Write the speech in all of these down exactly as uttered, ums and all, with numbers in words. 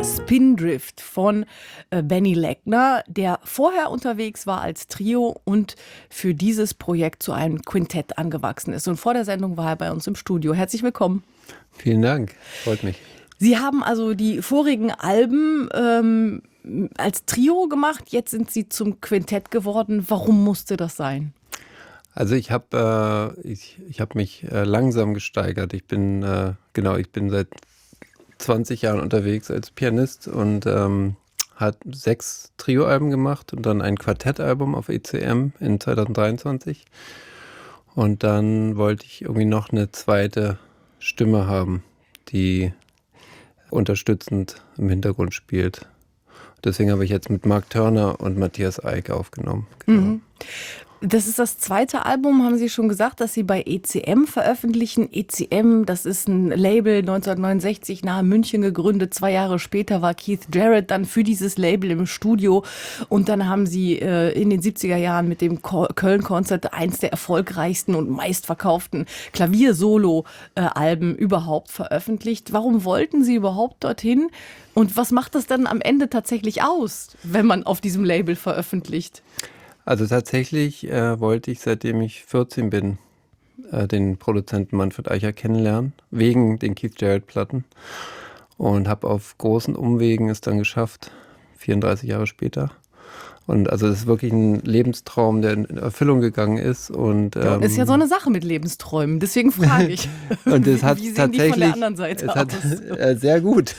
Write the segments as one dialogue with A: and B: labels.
A: Spindrift von äh, Benny Lackner, der vorher unterwegs war als Trio und für dieses Projekt zu einem Quintett angewachsen ist. Und vor der Sendung war er bei uns im Studio. Herzlich willkommen.
B: Vielen Dank, freut mich.
A: Sie haben also die vorigen Alben ähm, als Trio gemacht, jetzt sind Sie zum Quintett geworden. Warum musste das sein?
B: Also ich habe äh, ich, ich hab mich äh, langsam gesteigert. Ich bin, äh, genau, ich bin seit zwanzig Jahren unterwegs als Pianist und ähm, hat sechs Trio-Alben gemacht und dann ein Quartettalbum auf E C M in zwanzig dreiundzwanzig. Und dann wollte ich irgendwie noch eine zweite Stimme haben, die unterstützend im Hintergrund spielt. Deswegen habe ich jetzt mit Mark Turner und Matthias Eick aufgenommen. Genau.
A: Mhm. Das ist das zweite Album, haben Sie schon gesagt, dass Sie bei E C M veröffentlichen. E C M, das ist ein Label, neunzehnhundertneunundsechzig nahe München gegründet. Zwei Jahre später war Keith Jarrett dann für dieses Label im Studio. Und dann haben Sie äh, in den siebziger Jahren mit dem Köln-Konzert eins der erfolgreichsten und meistverkauften Klavier-Solo-Alben überhaupt veröffentlicht. Warum wollten Sie überhaupt dorthin? Und was macht das dann am Ende tatsächlich aus, wenn man auf diesem Label veröffentlicht?
B: Also tatsächlich äh, wollte ich, seitdem ich vierzehn bin, äh, den Produzenten Manfred Eicher kennenlernen, wegen den Keith Jarrett-Platten. Und habe auf großen Umwegen es dann geschafft, vierunddreißig Jahre später. Und also das ist wirklich ein Lebenstraum, der in Erfüllung gegangen ist. Und,
A: ja,
B: ähm,
A: ist ja so eine Sache mit Lebensträumen, deswegen frage ich.
B: Und es hat
A: Wie sehen
B: tatsächlich,
A: die von der anderen Seite
B: es
A: aus?
B: hat, äh, sehr gut.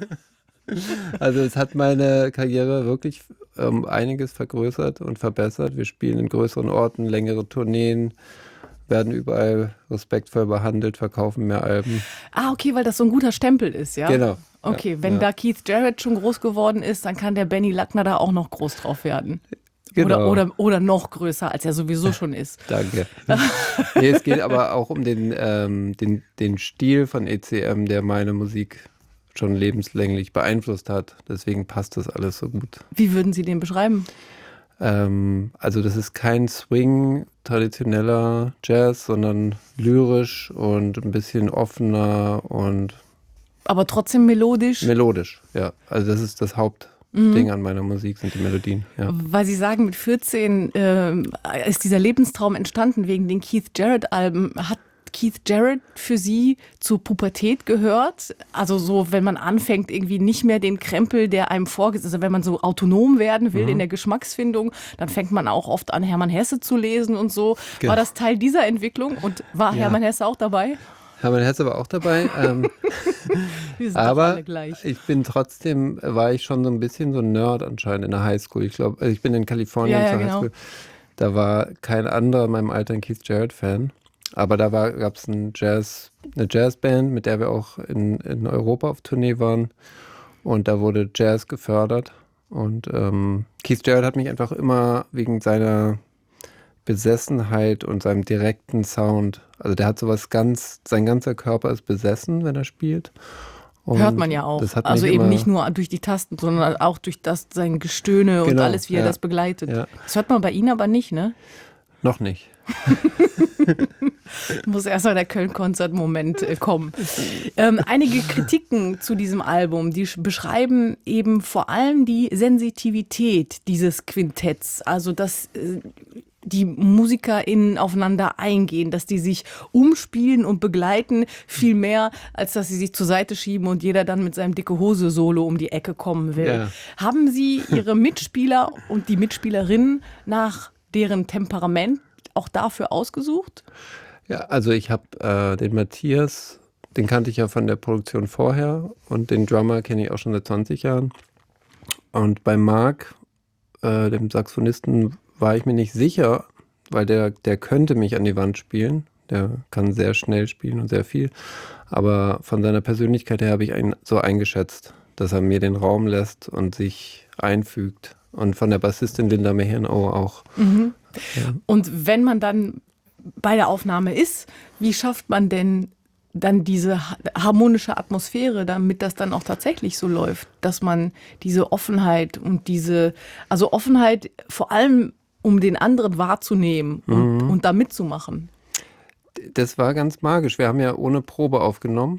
B: Also es hat meine Karriere wirklich ähm, einiges vergrößert und verbessert. Wir spielen in größeren Orten, längere Tourneen, werden überall respektvoll behandelt, verkaufen mehr Alben.
A: Ah, okay, weil das so ein guter Stempel ist, ja?
B: Genau.
A: Okay,
B: ja,
A: wenn
B: ja.
A: da Keith Jarrett schon groß geworden ist, dann kann der Benny Lackner da auch noch groß drauf werden.
B: Genau.
A: Oder, oder, oder noch größer, als er sowieso schon ist.
B: Danke. Nee, es geht aber auch um den, ähm, den, den Stil von E C M, der meine Musik schon lebenslänglich beeinflusst hat. Deswegen passt das alles so gut.
A: Wie würden Sie den beschreiben?
B: Ähm, also das ist kein Swing, traditioneller Jazz, sondern lyrisch und ein bisschen offener und
A: Aber trotzdem melodisch?
B: melodisch, ja. Also das ist das Hauptding mhm. an meiner Musik, sind die Melodien. Ja.
A: Weil Sie sagen, mit vierzehn äh, ist dieser Lebenstraum entstanden wegen den Keith Jarrett-Alben. Hat Keith Jarrett für Sie zur Pubertät gehört? Also so, wenn man anfängt, irgendwie nicht mehr den Krempel, der einem vorgesetzt ist, also wenn man so autonom werden will mhm. in der Geschmacksfindung, dann fängt man auch oft an, Hermann Hesse zu lesen und so. Genau. War das Teil dieser Entwicklung und war ja. Hermann Hesse auch dabei?
B: Hermann Hesse war auch dabei. ähm,
A: Wir sind
B: aber
A: doch alle gleich.
B: Ich bin trotzdem, war ich schon so ein bisschen so ein Nerd anscheinend in der Highschool. Ich glaube, also ich bin in Kalifornien
A: ja, ja,
B: zur
A: genau.
B: Highschool. Da war kein anderer in meinem Alter ein Keith Jarrett-Fan. Aber da gab es ein Jazz, eine Jazzband, mit der wir auch in, in Europa auf Tournee waren. Und da wurde Jazz gefördert. Und ähm, Keith Jarrett hat mich einfach immer wegen seiner Besessenheit und seinem direkten Sound, also der hat sowas ganz, sein ganzer Körper ist besessen, wenn er spielt. Und
A: hört man ja auch. Also eben nicht nur durch die Tasten, sondern auch durch das sein Gestöhne
B: genau,
A: und alles, wie er
B: ja,
A: das begleitet.
B: Ja.
A: Das hört man bei Ihnen aber nicht, ne?
B: Noch nicht.
A: Muss erst mal der Köln-Konzert-Moment äh, kommen. Ähm, einige Kritiken zu diesem Album, die beschreiben eben vor allem die Sensitivität dieses Quintetts. Also, dass äh, die MusikerInnen aufeinander eingehen, dass die sich umspielen und begleiten, viel mehr, als dass sie sich zur Seite schieben und jeder dann mit seinem Dicke-Hose-Solo um die Ecke kommen will.
B: Ja.
A: Haben Sie Ihre Mitspieler und die Mitspielerinnen nach deren Temperament auch dafür ausgesucht?
B: Ja, also ich habe äh, den Matthias, den kannte ich ja von der Produktion vorher und den Drummer kenne ich auch schon seit zwanzig Jahren. Und bei Mark, äh, dem Saxophonisten, war ich mir nicht sicher, weil der, der könnte mich an die Wand spielen. Der kann sehr schnell spielen und sehr viel. Aber von seiner Persönlichkeit her habe ich ihn so eingeschätzt, dass er mir den Raum lässt und sich einfügt. Und von der Bassistin Linda Mehrenau auch.
A: Mhm.
B: Ja.
A: Und wenn man dann bei der Aufnahme ist, wie schafft man denn dann diese harmonische Atmosphäre, damit das dann auch tatsächlich so läuft, dass man diese Offenheit und diese, also Offenheit vor allem, um den anderen wahrzunehmen und,
B: Mhm.
A: und da mitzumachen?
B: Das war ganz magisch. Wir haben ja ohne Probe aufgenommen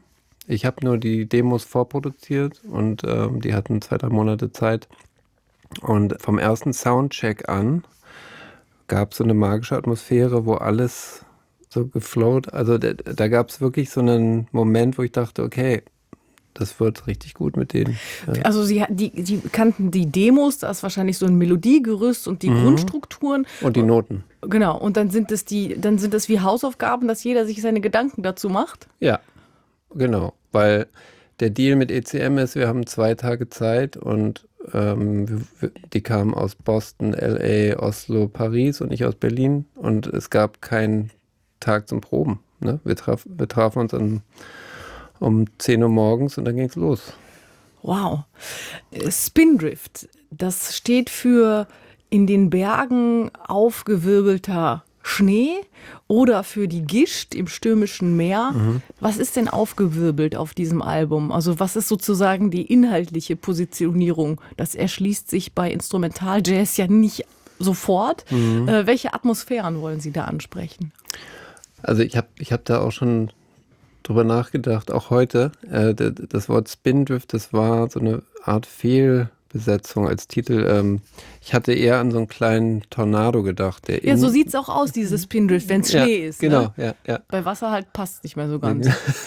B: Ich habe nur die Demos vorproduziert und ähm, die hatten zwei, drei Monate Zeit. Und vom ersten Soundcheck an gab es so eine magische Atmosphäre, wo alles so geflowt. Also da, da gab es wirklich so einen Moment, wo ich dachte, okay, das wird richtig gut mit denen. Ja.
A: Also Sie die, die kannten die Demos, da ist wahrscheinlich so ein Melodiegerüst und die mhm. Grundstrukturen.
B: Und die Noten.
A: Genau, und dann sind es die, dann sind es wie Hausaufgaben, dass jeder sich seine Gedanken dazu macht?
B: Ja, genau. Weil der Deal mit E C M ist, wir haben zwei Tage Zeit und ähm, die kamen aus Boston, L A, Oslo, Paris und ich aus Berlin. Und es gab keinen Tag zum Proben. Ne? Wir, traf, wir trafen uns an um zehn Uhr morgens und dann ging es los.
A: Wow. Spindrift, das steht für in den Bergen aufgewirbelter Schnee oder für die Gischt im stürmischen Meer. Mhm. Was ist denn aufgewirbelt auf diesem Album? Also was ist sozusagen die inhaltliche Positionierung? Das erschließt sich bei Instrumental-Jazz ja nicht sofort. Mhm. Äh, welche Atmosphären wollen Sie da ansprechen?
B: Also ich habe ich hab da auch schon drüber nachgedacht, auch heute. Äh, das Wort Spindrift, das war so eine Art Fehlbesetzung als Titel. Ähm, ich hatte eher an so einen kleinen Tornado gedacht. Der
A: ja, so sieht es auch aus, dieses Spindrift, wenn es Schnee
B: ja,
A: ist.
B: Genau,
A: ne?
B: ja, ja.
A: Bei Wasser halt passt es nicht mehr so ganz.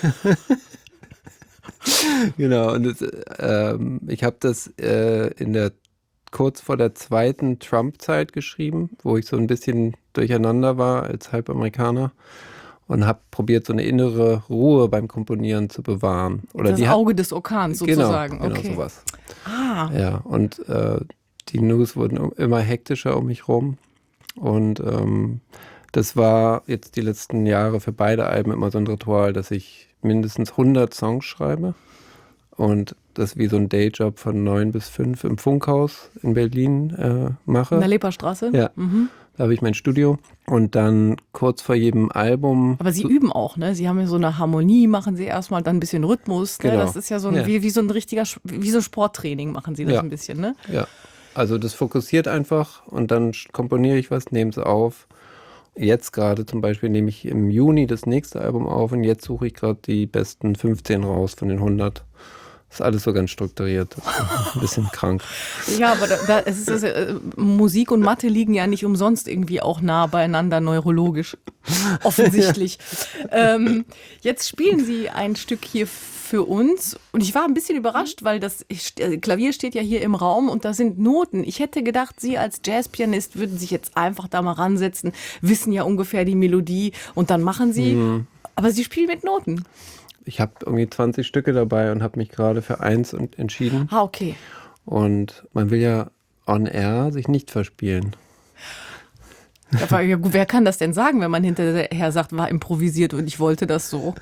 B: Genau, und das, ähm, ich habe das äh, in der kurz vor der zweiten Trump-Zeit geschrieben, wo ich so ein bisschen durcheinander war als Halbamerikaner. Und habe probiert, so eine innere Ruhe beim Komponieren zu bewahren. Oder
A: das
B: die
A: Auge hat, des Orkans sozusagen.
B: Genau, genau
A: okay.
B: sowas.
A: Ah.
B: Ja, und äh, die News wurden immer hektischer um mich rum. Und ähm, das war jetzt die letzten Jahre für beide Alben immer so ein Ritual, dass ich mindestens hundert Songs schreibe. Und das wie so ein Dayjob von neun bis fünf im Funkhaus in Berlin äh, mache.
A: In der Leperstraße?
B: Ja.
A: Mhm.
B: Da habe ich mein Studio und dann kurz vor jedem Album.
A: Aber Sie so üben auch, ne? Sie haben ja so eine Harmonie, machen Sie erstmal, dann ein bisschen Rhythmus. Ne?
B: Genau.
A: Das ist ja so ein,
B: ja.
A: Wie, wie so ein richtiger, wie so Sporttraining machen Sie das
B: ja.
A: ein bisschen, ne?
B: Ja, also das fokussiert einfach und dann komponiere ich was, nehme es auf. Jetzt gerade zum Beispiel nehme ich im Juni das nächste Album auf und jetzt suche ich gerade die besten fünfzehn raus von den hundert. Das ist alles so ganz strukturiert. Ein bisschen krank.
A: Ja, aber da, da es ist das, äh, Musik und Mathe liegen ja nicht umsonst irgendwie auch nah beieinander neurologisch. Offensichtlich. Ja. Ähm, jetzt spielen Sie ein Stück hier für uns und ich war ein bisschen überrascht, weil das Klavier steht ja hier im Raum und da sind Noten. Ich hätte gedacht, Sie als Jazzpianist würden sich jetzt einfach da mal ransetzen, wissen ja ungefähr die Melodie und dann machen Sie. Mhm. Aber Sie spielen mit Noten.
B: Ich habe irgendwie zwanzig Stücke dabei und habe mich gerade für eins entschieden.
A: Ah, okay.
B: Und man will ja on air sich nicht verspielen.
A: Aber ja, gut, wer kann das denn sagen, wenn man hinterher sagt, war improvisiert und ich wollte das so?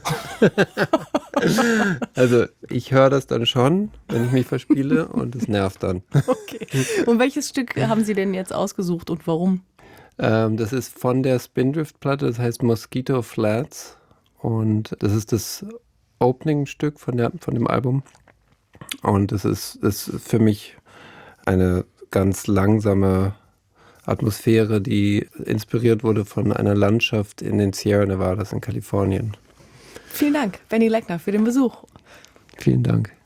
B: Also ich höre das dann schon, wenn ich mich verspiele und es nervt dann.
A: Okay. Und welches Stück haben Sie denn jetzt ausgesucht und warum?
B: Ähm, das ist von der Spindrift-Platte, das heißt Mosquito Flats. Und das ist das Opening-Stück von, der, von dem Album. Und das ist, ist für mich eine ganz langsame Atmosphäre, die inspiriert wurde von einer Landschaft in den Sierra Nevadas in Kalifornien.
A: Vielen Dank, Benny Leckner, für den Besuch.
B: Vielen Dank.